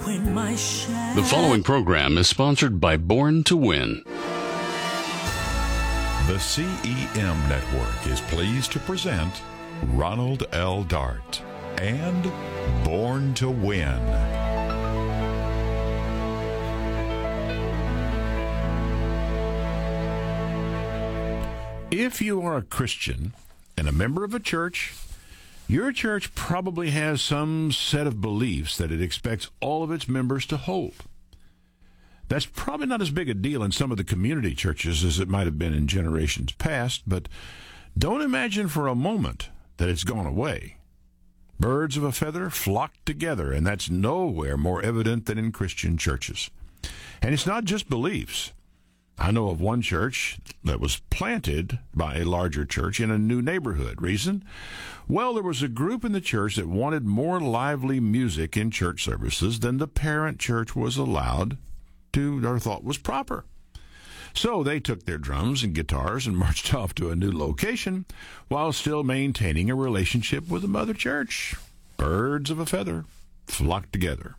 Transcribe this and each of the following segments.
The following program is sponsored by Born to Win. The CEM Network is pleased to present Ronald L. Dart and Born to Win. If you are a Christian and a member of a church, your church probably has some set of beliefs that it expects all of its members to hold. That's probably not as big a deal in some of the community churches as it might have been in generations past, but don't imagine for a moment that it's gone away. Birds of a feather flock together, and that's nowhere more evident than in Christian churches. And it's not just beliefs. I know of one church that was planted by a larger church in a new neighborhood. Reason? Well, there was a group in the church that wanted more lively music in church services than the parent church was allowed to or thought was proper. So they took their drums and guitars and marched off to a new location while still maintaining a relationship with the mother church. Birds of a feather flock together.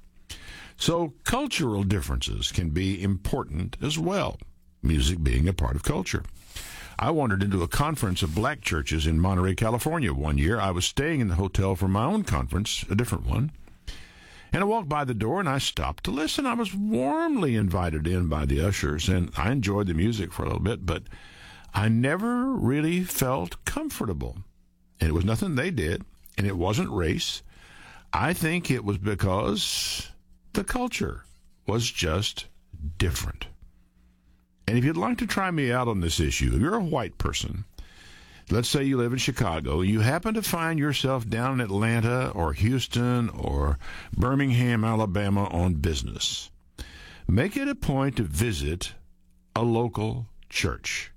So cultural differences can be important as well, music being a part of culture. I wandered into a conference of black churches in Monterey, California one year. I was staying in the hotel for my own conference, a different one. And I walked by the door and I stopped to listen. I was warmly invited in by the ushers, and I enjoyed the music for a little bit, but I never really felt comfortable. And it was nothing they did, and it wasn't race. I think it was because the culture was just different. And if you'd like to try me out on this issue, if you're a white person, let's say you live in Chicago, you happen to find yourself down in Atlanta or Houston or Birmingham, Alabama on business, make it a point to visit a local church.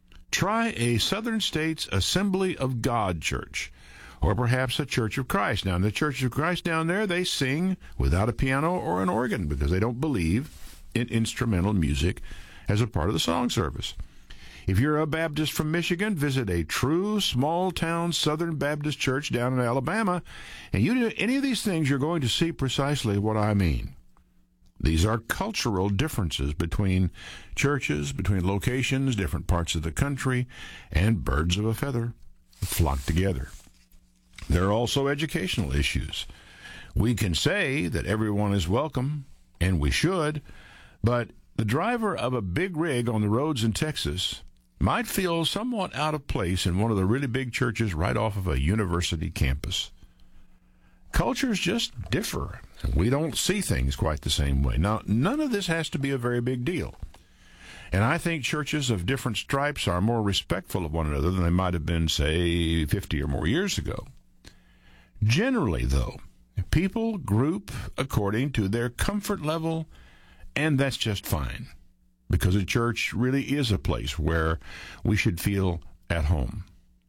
Try a Southern States Assembly of God church, or perhaps a Church of Christ. Now, in the Church of Christ down there, they sing without a piano or an organ because they don't believe in instrumental music as a part of the song service. If you're a Baptist from Michigan, visit a true small-town Southern Baptist church down in Alabama, and you do any of these things, you're going to see precisely what I mean. These are cultural differences between churches, between locations, different parts of the country, and birds of a feather flock together. There are also educational issues. We can say that everyone is welcome, and we should, but the driver of a big rig on the roads in Texas might feel somewhat out of place in one of the really big churches right off of a university campus. Cultures just differ. We don't see things quite the same way. Now, none of this has to be a very big deal. And I think churches of different stripes are more respectful of one another than they might have been, say, 50 or more years ago. Generally, though, people group according to their comfort level, and that's just fine, because a church really is a place where we should feel at home.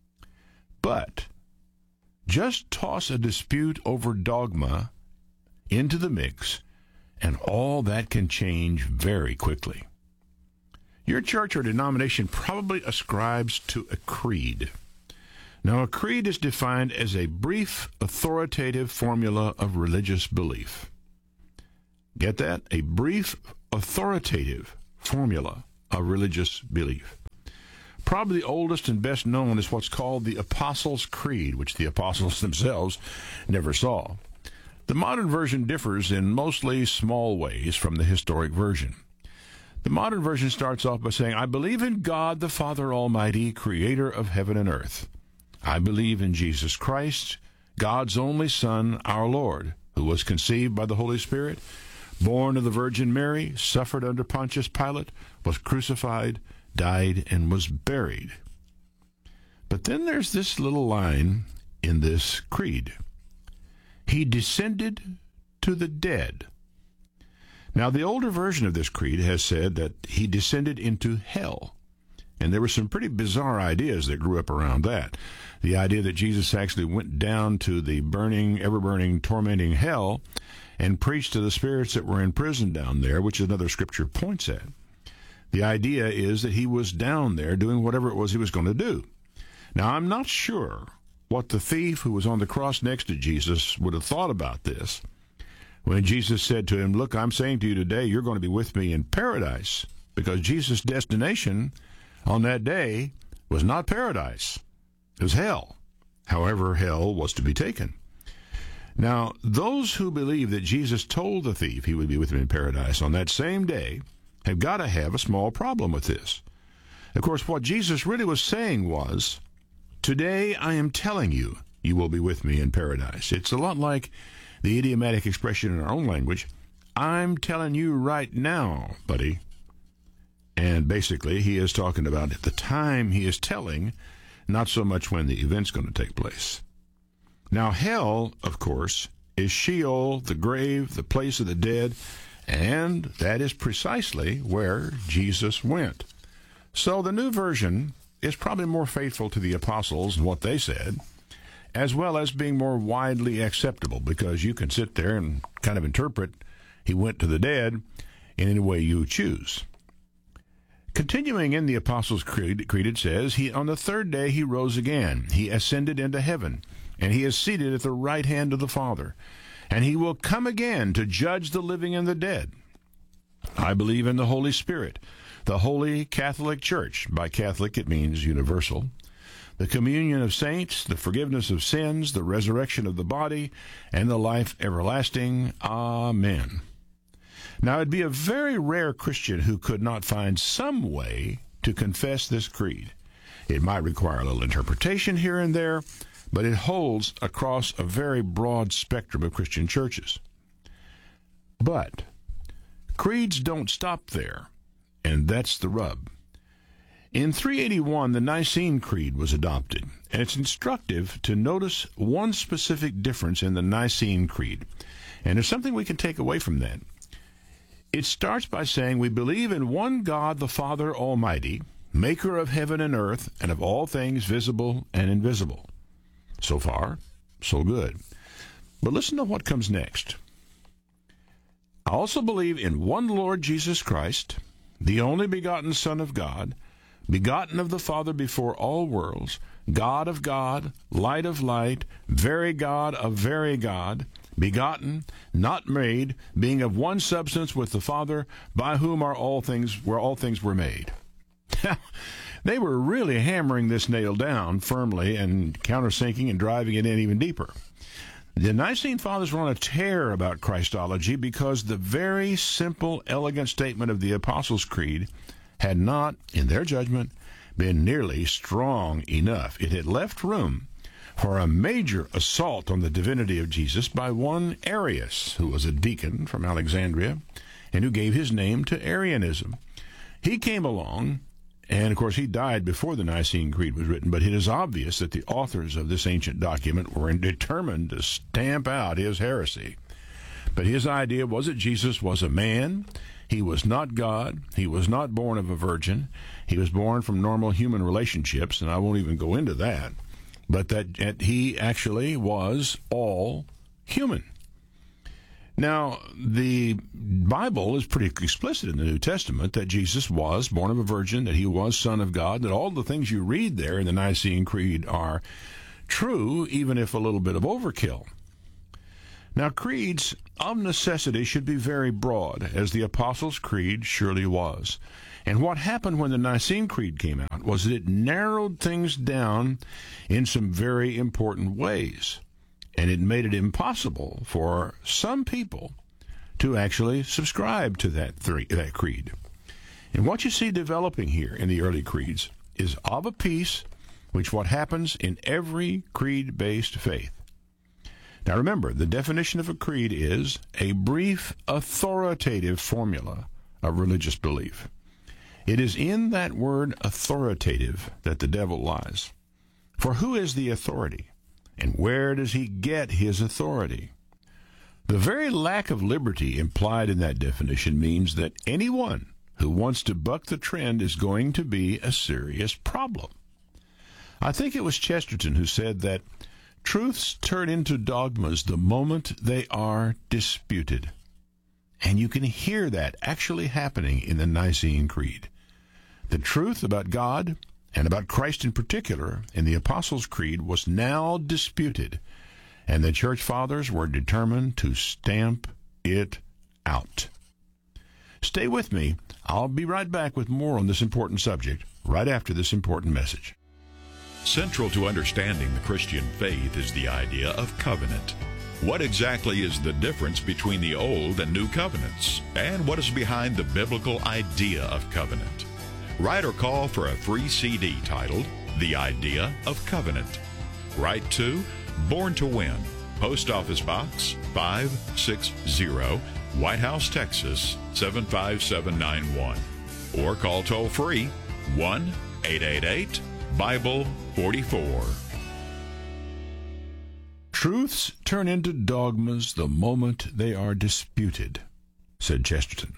But just toss a dispute over dogma into the mix, and all that can change very quickly. Your church or denomination probably ascribes to a creed. Now, a creed is defined as a brief, authoritative formula of religious belief. Get that? A brief, authoritative formula of religious belief. Probably the oldest and best known is what's called the Apostles' Creed, which the apostles themselves never saw. The modern version differs in mostly small ways from the historic version. The modern version starts off by saying, I believe in God the Father Almighty, creator of heaven and earth. I believe in Jesus Christ, God's only Son, our Lord, who was conceived by the Holy Spirit, born of the Virgin Mary, suffered under Pontius Pilate, was crucified, died, and was buried. But then there's this little line in this creed. He descended to the dead. Now, the older version of this creed has said that he descended into hell. And there were some pretty bizarre ideas that grew up around that. The idea that Jesus actually went down to the burning, ever-burning, tormenting hell and preached to the spirits that were in prison down there, which another scripture points at. The idea is that he was down there doing whatever it was he was going to do. Now, I'm not sure what the thief who was on the cross next to Jesus would have thought about this, when Jesus said to him, "Look, I'm saying to you today, you're going to be with me in paradise," because Jesus' destination on that day was not paradise. It was hell. However, hell was to be taken. Now, those who believe that Jesus told the thief he would be with him in paradise on that same day have got to have a small problem with this. Of course, what Jesus really was saying was, "Today I am telling you, you will be with me in paradise." It's a lot like the idiomatic expression in our own language, "I'm telling you right now, buddy." And basically, he is talking about the time he is telling, not so much when the event's going to take place. Now, hell, of course, is Sheol, the grave, the place of the dead, and that is precisely where Jesus went. So the New Version is probably more faithful to the apostles and what they said, as well as being more widely acceptable, because you can sit there and kind of interpret he went to the dead in any way you choose. Continuing in the Apostles' Creed, it says, on the third day he rose again. He ascended into heaven, and he is seated at the right hand of the Father. And he will come again to judge the living and the dead. I believe in the Holy Spirit, the Holy Catholic Church. By Catholic, it means universal. The communion of saints, the forgiveness of sins, the resurrection of the body, and the life everlasting. Amen. Now, it'd be a very rare Christian who could not find some way to confess this creed. It might require a little interpretation here and there, but it holds across a very broad spectrum of Christian churches. But creeds don't stop there, and that's the rub. In 381, the Nicene Creed was adopted, and it's instructive to notice one specific difference in the Nicene Creed, and there's something we can take away from that. It starts by saying we believe in one God, the Father Almighty, maker of heaven and earth, and of all things visible and invisible. So far, so good. But listen to what comes next. I also believe in one Lord Jesus Christ, the only begotten Son of God, begotten of the Father before all worlds, God of God, light of light, very God of very God, begotten, not made, being of one substance with the Father, by whom are all things were made. They were really hammering this nail down firmly and countersinking and driving it in even deeper. The Nicene Fathers were on a tear about Christology because the very simple, elegant statement of the Apostles' Creed had not, in their judgment, been nearly strong enough. It had left room for a major assault on the divinity of Jesus by one Arius, who was a deacon from Alexandria and who gave his name to Arianism. He came along, and of course he died before the Nicene Creed was written, but it is obvious that the authors of this ancient document were determined to stamp out his heresy. But his idea was that Jesus was a man. He was not God. He was not born of a virgin. He was born from normal human relationships, and I won't even go into that. But that he actually was all human. Now, the Bible is pretty explicit in the New Testament that Jesus was born of a virgin, that he was Son of God, that all the things you read there in the Nicene Creed are true, even if a little bit of overkill. Now, creeds of necessity should be very broad, as the Apostles' Creed surely was. And what happened when the Nicene Creed came out was that it narrowed things down in some very important ways. And it made it impossible for some people to actually subscribe to that creed. And what you see developing here in the early creeds is of a piece which what happens in every creed-based faith. Now remember, the definition of a creed is a brief, authoritative formula of religious belief. It is in that word authoritative that the devil lies. For who is the authority? And where does he get his authority? The very lack of liberty implied in that definition means that anyone who wants to buck the trend is going to be a serious problem. I think it was Chesterton who said that truths turn into dogmas the moment they are disputed. And you can hear that actually happening in the Nicene Creed. The truth about God and about Christ in particular in the Apostles' Creed was now disputed, and the Church Fathers were determined to stamp it out. Stay with me. I'll be right back with more on this important subject right after this important message. Central to understanding the Christian faith is the idea of covenant. What exactly is the difference between the Old and New Covenants? And what is behind the biblical idea of covenant? Write or call for a free CD titled, The Idea of Covenant. Write to Born to Win, Post Office Box 560, White House, Texas 75791. Or call toll-free 1-888-BIBLE-44. Truths turn into dogmas the moment they are disputed, said Chesterton.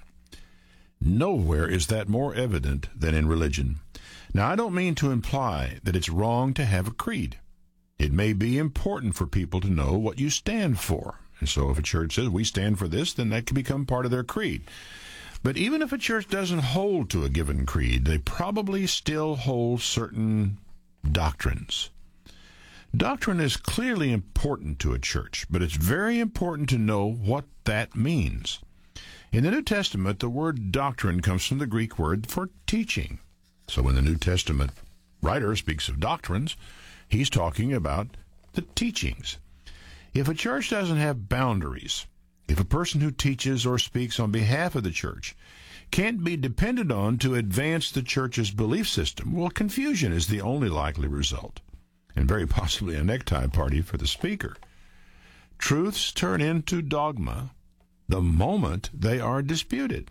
Nowhere is that more evident than in religion. Now, I don't mean to imply that it's wrong to have a creed. It may be important for people to know what you stand for. And so if a church says, we stand for this, then that can become part of their creed. But even if a church doesn't hold to a given creed, they probably still hold certain doctrines. Doctrine is clearly important to a church, but it's very important to know what that means. In the New Testament, the word doctrine comes from the Greek word for teaching. So when the New Testament writer speaks of doctrines, he's talking about the teachings. If a church doesn't have boundaries, if a person who teaches or speaks on behalf of the church can't be depended on to advance the church's belief system, well, confusion is the only likely result, and very possibly a necktie party for the speaker. Truths turn into dogma the moment they are disputed.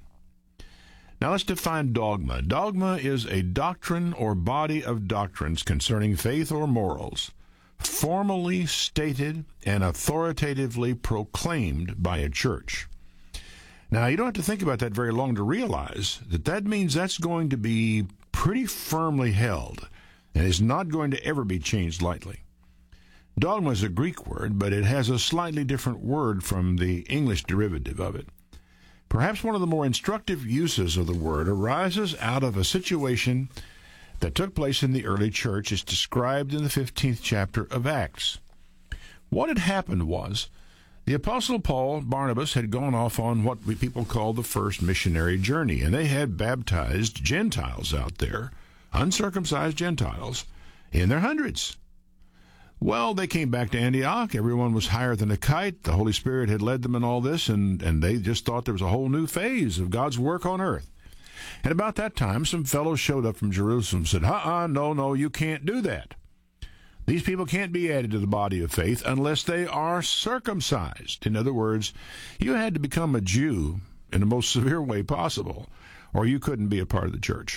Now let's define dogma. Dogma is a doctrine or body of doctrines concerning faith or morals, formally stated and authoritatively proclaimed by a church. Now, you don't have to think about that very long to realize that that means that's going to be pretty firmly held and is not going to ever be changed lightly. Dogma is a Greek word, but it has a slightly different word from the English derivative of it. Perhaps one of the more instructive uses of the word arises out of a situation that took place in the early church. It's described in the 15th chapter of Acts. What had happened was the Apostle Paul, Barnabas, had gone off on what we people call the first missionary journey, and they had baptized Gentiles out there, uncircumcised Gentiles, in their hundreds. Well, they came back to Antioch. Everyone was higher than a kite. The Holy Spirit had led them in all this, and they just thought there was a whole new phase of God's work on earth. And about that time, some fellows showed up from Jerusalem and said, no, you can't do that. These people can't be added to the body of faith unless they are circumcised. In other words, you had to become a Jew in the most severe way possible, or you couldn't be a part of the church.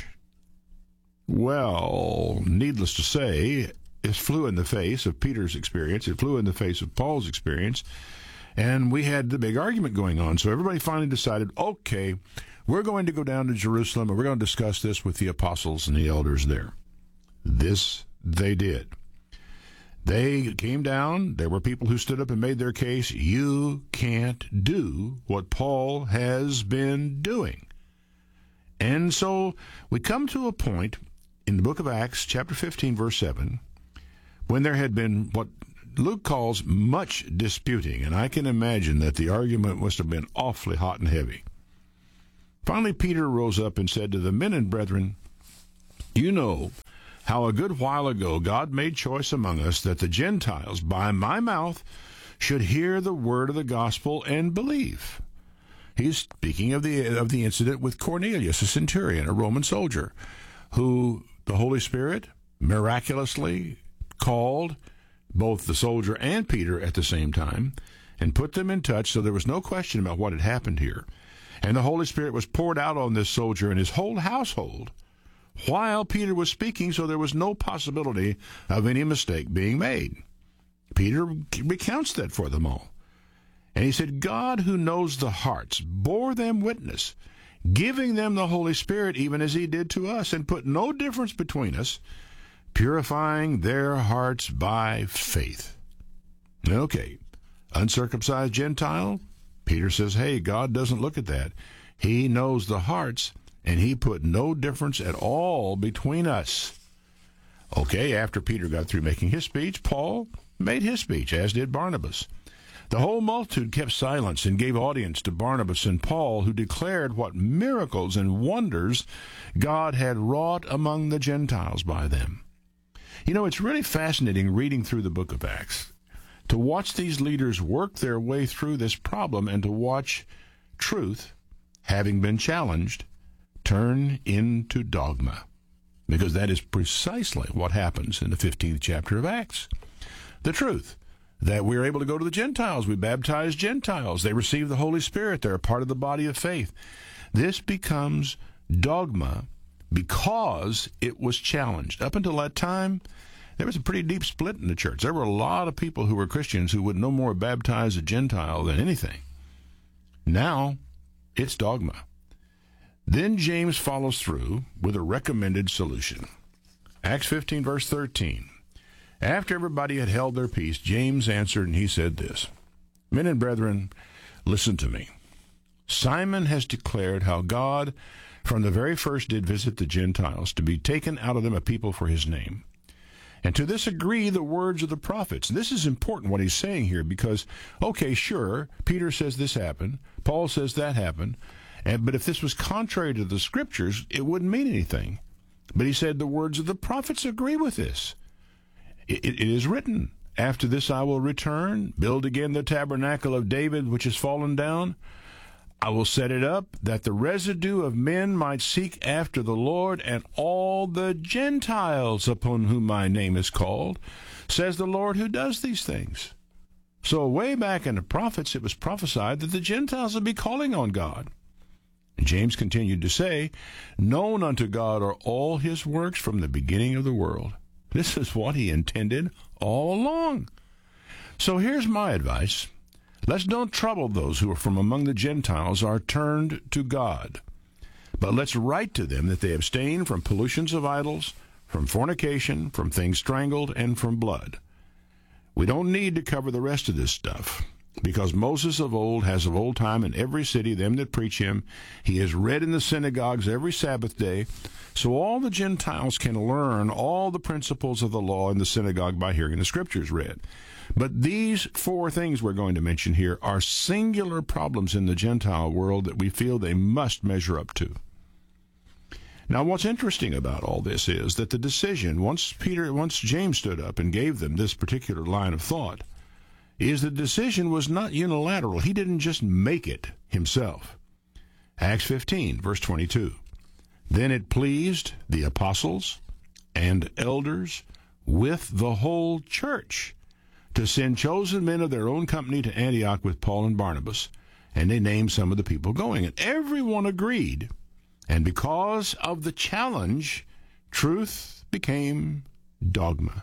Well, needless to say, it flew in the face of Peter's experience. It flew in the face of Paul's experience. And we had the big argument going on. So everybody finally decided, okay, we're going to go down to Jerusalem and we're going to discuss this with the apostles and the elders there. This they did. They came down. There were people who stood up and made their case. You can't do what Paul has been doing. And so we come to a point in the book of Acts, chapter 15, verse 7, when there had been what Luke calls much disputing, and I can imagine that the argument must have been awfully hot and heavy. Finally, Peter rose up and said to the men and brethren, you know how a good while ago God made choice among us that the Gentiles, by my mouth, should hear the word of the gospel and believe. He's speaking of the incident with Cornelius, a centurion, a Roman soldier, who the Holy Spirit miraculously called both the soldier and Peter at the same time and put them in touch, so there was no question about what had happened here. And the Holy Spirit was poured out on this soldier and his whole household while Peter was speaking, so there was no possibility of any mistake being made. Peter recounts that for them all. And he said, God, who knows the hearts, bore them witness, giving them the Holy Spirit even as he did to us, and put no difference between us, purifying their hearts by faith. Okay, uncircumcised Gentile, Peter says, hey, God doesn't look at that. He knows the hearts, and he put no difference at all between us. Okay, after Peter got through making his speech, Paul made his speech, as did Barnabas. The whole multitude kept silence and gave audience to Barnabas and Paul, who declared what miracles and wonders God had wrought among the Gentiles by them. You know, it's really fascinating reading through the book of Acts, to watch these leaders work their way through this problem and to watch truth, having been challenged, turn into dogma. Because that is precisely what happens in the 15th chapter of Acts. The truth that we're able to go to the Gentiles. We baptize Gentiles. They receive the Holy Spirit. They're a part of the body of faith. This becomes dogma because it was challenged. Up until that time, there was a pretty deep split in the church. There were a lot of people who were Christians who would no more baptize a Gentile than anything. Now, it's dogma. Then James follows through with a recommended solution. Acts 15, verse 13. After everybody had held their peace, James answered, and he said this, Men and brethren, listen to me. Simon has declared how God from the very first did visit the Gentiles, to be taken out of them a people for his name. And to this agree the words of the prophets. This is important what he's saying here because, okay, sure, Peter says this happened, Paul says that happened, but if this was contrary to the Scriptures, it wouldn't mean anything. But he said the words of the prophets agree with this. It is written, After this I will return, build again the tabernacle of David, which is fallen down. I will set it up, that the residue of men might seek after the Lord, and all the Gentiles upon whom my name is called, says the Lord who does these things. So way back in the prophets, it was prophesied that the Gentiles would be calling on God. And James continued to say, Known unto God are all his works from the beginning of the world. This is what he intended all along. So here's my advice. Let's don't trouble those who are from among the Gentiles are turned to God. But let's write to them that they abstain from pollutions of idols, from fornication, from things strangled, and from blood. We don't need to cover the rest of this stuff, because Moses of old has of old time in every city them that preach him. He is read in the synagogues every Sabbath day, so all the Gentiles can learn all the principles of the law in the synagogue by hearing the Scriptures read. But these four things we're going to mention here are singular problems in the Gentile world that we feel they must measure up to. Now, what's interesting about all this is that the decision, once James stood up and gave them this particular line of thought, is the decision was not unilateral. He didn't just make it himself. Acts 15, verse 22. Then it pleased the apostles and elders with the whole church to send chosen men of their own company to Antioch with Paul and Barnabas, and they named some of the people going. And everyone agreed, and because of the challenge, truth became dogma.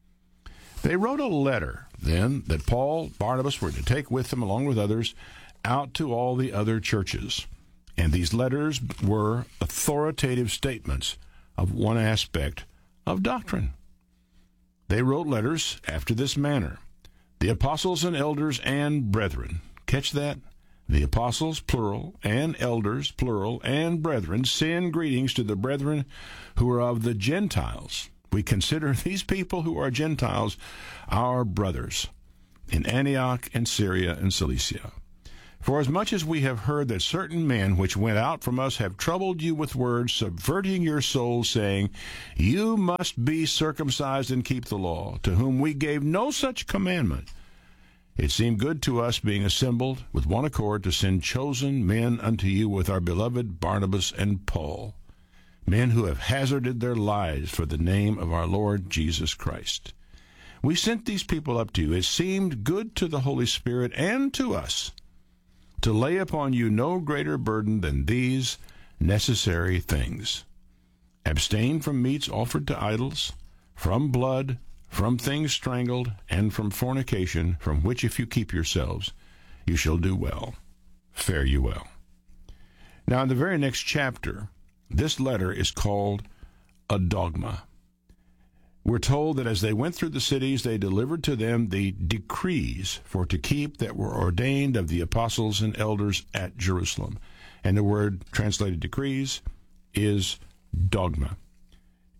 They wrote a letter then that Paul, Barnabas were to take with them, along with others, out to all the other churches. And these letters were authoritative statements of one aspect of doctrine. They wrote letters after this manner. The apostles and elders and brethren. Catch that? The apostles, plural, and elders, plural, and brethren send greetings to the brethren who are of the Gentiles. We consider these people who are Gentiles our brothers in Antioch and Syria and Cilicia. For as much as we have heard that certain men which went out from us have troubled you with words, subverting your souls, saying, You must be circumcised and keep the law, to whom we gave no such commandment. It seemed good to us, being assembled with one accord, to send chosen men unto you with our beloved Barnabas and Paul, men who have hazarded their lives for the name of our Lord Jesus Christ. We sent these people up to you. It seemed good to the Holy Spirit and to us to lay upon you no greater burden than these necessary things. Abstain from meats offered to idols, from blood, from things strangled, and from fornication, from which if you keep yourselves, you shall do well. Fare you well. Now, in the very next chapter, this letter is called a dogma. We're told that as they went through the cities, they delivered to them the decrees for to keep that were ordained of the apostles and elders at Jerusalem. And the word translated decrees is dogma.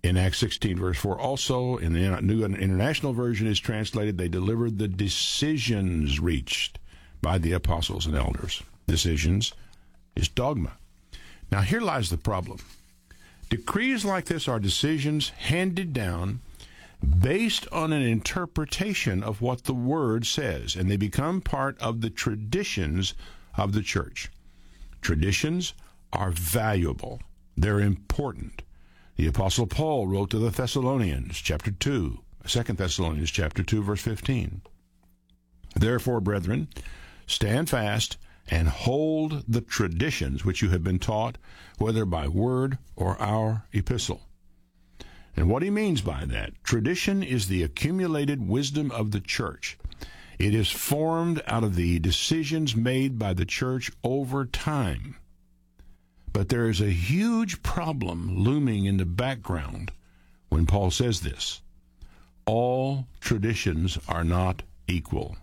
In Acts 16, verse 4, also in the New International Version is translated, they delivered the decisions reached by the apostles and elders. Decisions is dogma. Now, here lies the problem. Decrees like this are decisions handed down based on an interpretation of what the Word says, and they become part of the traditions of the church. Traditions are valuable. They're important. The Apostle Paul wrote to the Thessalonians, chapter 2, 2 Thessalonians, chapter 2, verse 15. Therefore, brethren, stand fast and hold the traditions which you have been taught, whether by word or our epistle. And what he means by that, tradition is the accumulated wisdom of the church. It is formed out of the decisions made by the church over time. But there is a huge problem looming in the background when Paul says this. All traditions are not equal.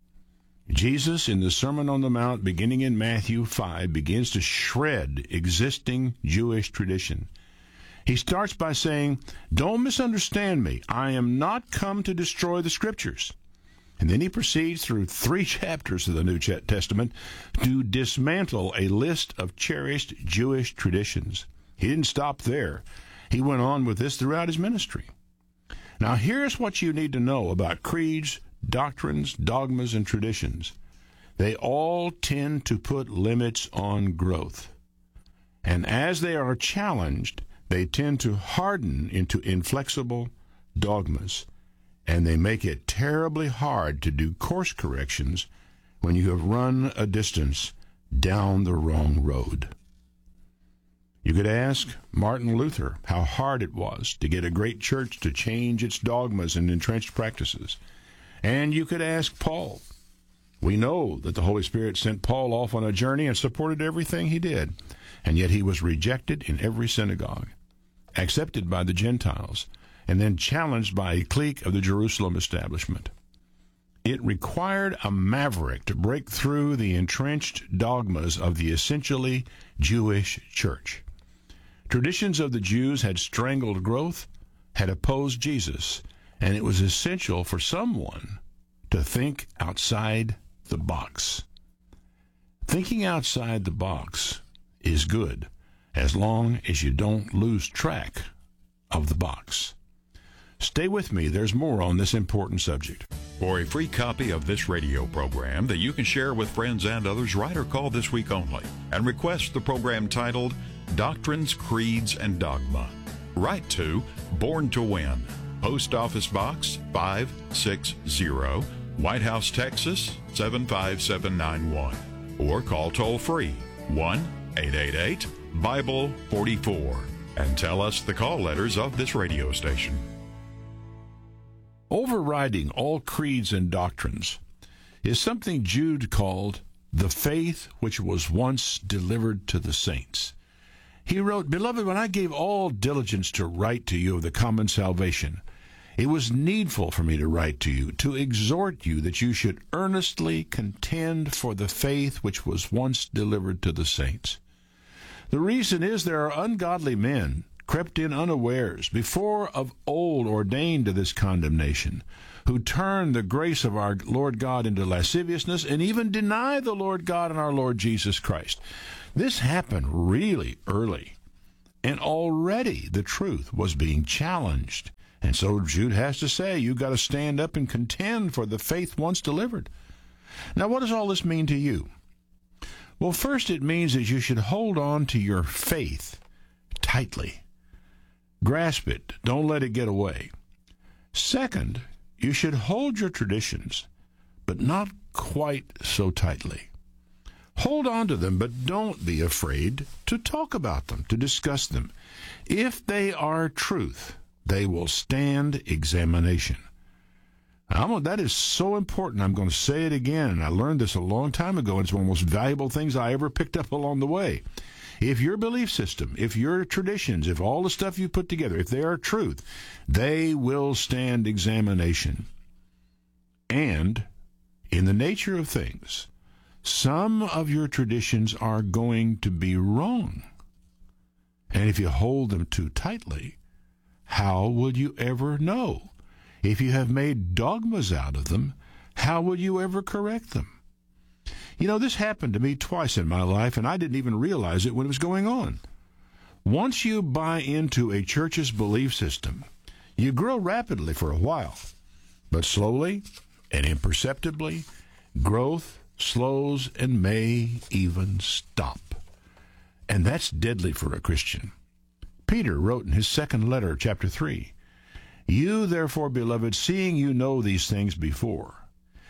Jesus, in the Sermon on the Mount, beginning in Matthew 5, begins to shred existing Jewish tradition. He starts by saying, don't misunderstand me. I am not come to destroy the Scriptures. And then he proceeds through 3 chapters of the New Testament to dismantle a list of cherished Jewish traditions. He didn't stop there. He went on with this throughout his ministry. Now, here's what you need to know about creeds, doctrines, dogmas, and traditions. They all tend to put limits on growth. And as they are challenged, they tend to harden into inflexible dogmas. And they make it terribly hard to do course corrections when you have run a distance down the wrong road. You could ask Martin Luther how hard it was to get a great church to change its dogmas and entrenched practices. And you could ask Paul. We know that the Holy Spirit sent Paul off on a journey and supported everything he did, and yet he was rejected in every synagogue, accepted by the Gentiles, and then challenged by a clique of the Jerusalem establishment. It required a maverick to break through the entrenched dogmas of the essentially Jewish church. Traditions of the Jews had strangled growth, had opposed Jesus, and it was essential for someone to think outside the box. Thinking outside the box is good, as long as you don't lose track of the box. Stay with me. There's more on this important subject. For a free copy of this radio program that you can share with friends and others, write or call this week only and request the program titled Doctrines, Creeds, and Dogma. Write to Born to Win, Post Office Box 560, White House, Texas 75791. Or call toll-free 1-888-BIBLE-44 and tell us the call letters of this radio station. Overriding all creeds and doctrines is something Jude called the faith which was once delivered to the saints. He wrote, Beloved, when I gave all diligence to write to you of the common salvation, it was needful for me to write to you, to exhort you that you should earnestly contend for the faith which was once delivered to the saints. The reason is there are ungodly men crept in unawares, before of old ordained to this condemnation, who turn the grace of our Lord God into lasciviousness and even deny the Lord God and our Lord Jesus Christ. This happened really early, and already the truth was being challenged. And so Jude has to say, you've got to stand up and contend for the faith once delivered. Now, what does all this mean to you? Well, first it means that you should hold on to your faith tightly. Grasp it. Don't let it get away. Second, you should hold your traditions, but not quite so tightly. Hold on to them, but don't be afraid to talk about them, to discuss them. If they are truth, they will stand examination. That is so important. I'm going to say it again, and I learned this a long time ago, and it's one of the most valuable things I ever picked up along the way. If your belief system, if your traditions, if all the stuff you put together, if they are truth, they will stand examination. And in the nature of things, some of your traditions are going to be wrong. And if you hold them too tightly, how will you ever know? If you have made dogmas out of them, how will you ever correct them? You know, this happened to me twice in my life, and I didn't even realize it when it was going on. Once you buy into a church's belief system, you grow rapidly for a while, but slowly and imperceptibly, growth slows and may even stop. And that's deadly for a Christian. Peter wrote in his second letter, chapter 3, "You therefore, beloved, seeing you know these things before,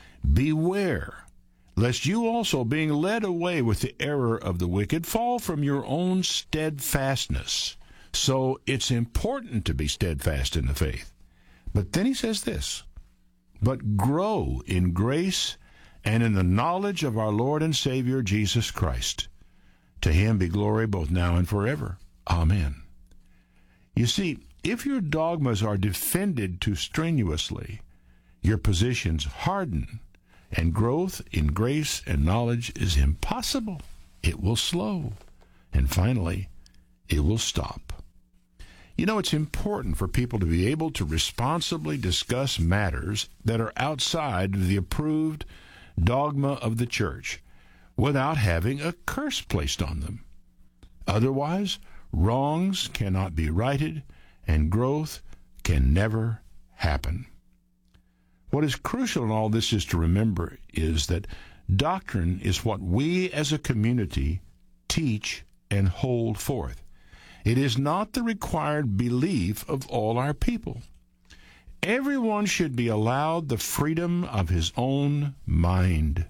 beware, lest you also, being led away with the error of the wicked, fall from your own steadfastness." So it's important to be steadfast in the faith. But then he says this, "But grow in grace and in the knowledge of our Lord and Savior Jesus Christ. To him be glory both now and forever. Amen." You see, if your dogmas are defended too strenuously, your positions harden, and growth in grace and knowledge is impossible. It will slow, and finally, it will stop. You know, it's important for people to be able to responsibly discuss matters that are outside the approved dogma of the church without having a curse placed on them. Otherwise, wrongs cannot be righted, and growth can never happen. What is crucial in all this is to remember is that doctrine is what we as a community teach and hold forth. It is not the required belief of all our people. Everyone should be allowed the freedom of his own mind.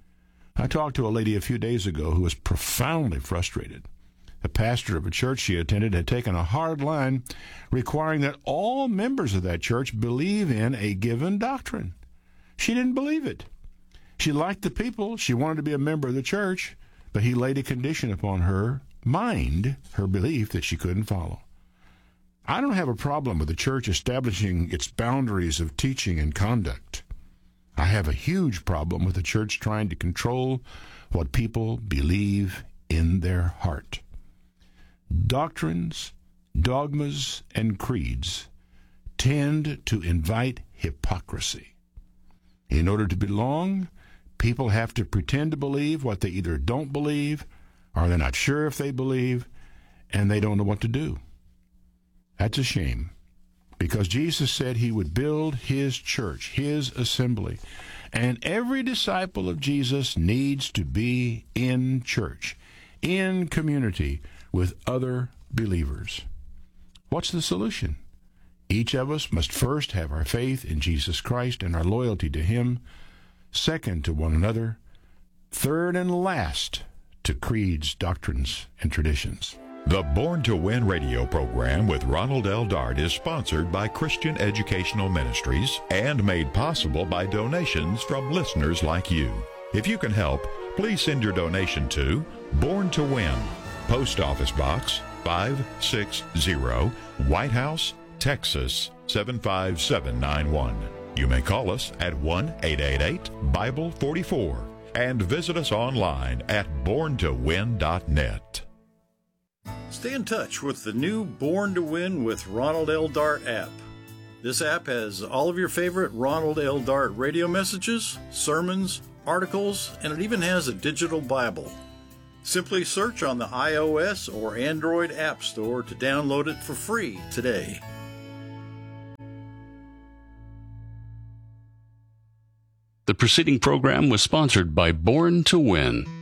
I talked to a lady a few days ago who was profoundly frustrated. The pastor of a church she attended had taken a hard line requiring that all members of that church believe in a given doctrine. She didn't believe it. She liked the people. She wanted to be a member of the church, but he laid a condition upon her mind, her belief, that she couldn't follow. I don't have a problem with the church establishing its boundaries of teaching and conduct. I have a huge problem with the church trying to control what people believe in their heart. Doctrines, dogmas, and creeds tend to invite hypocrisy. In order to belong, people have to pretend to believe what they either don't believe, or they're not sure if they believe, and they don't know what to do. That's a shame, because Jesus said he would build his church, his assembly, and every disciple of Jesus needs to be in church, in community, with other believers. What's the solution? Each of us must first have our faith in Jesus Christ and our loyalty to him, second to one another, third and last to creeds, doctrines, and traditions. The Born to Win radio program with Ronald L. Dart is sponsored by Christian Educational Ministries and made possible by donations from listeners like you. If you can help, please send your donation to Born to Win, Post Office Box 560, White House, Texas 75791. You may call us at 1-888-BIBLE-44 and visit us online at borntowin.net. Stay in touch with the new Born to Win with Ronald L. Dart app. This app has all of your favorite Ronald L. Dart radio messages, sermons, articles, and it even has a digital Bible. Simply search on the iOS or Android App Store to download it for free today. The preceding program was sponsored by Born to Win.